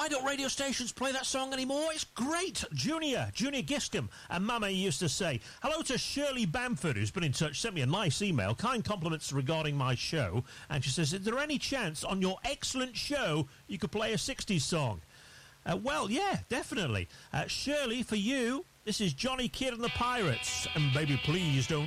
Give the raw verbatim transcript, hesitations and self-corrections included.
why don't radio stations play that song anymore? It's great. Junior, Junior Giscombe, and Mama used to say, hello to Shirley Bamford, who's been in touch, sent me a nice email, kind compliments regarding my show, and she says, is there any chance on your excellent show you could play a sixties song? Uh, well, yeah, definitely. Uh, Shirley, for you, this is Johnny Kidd and the Pirates, and baby, please don't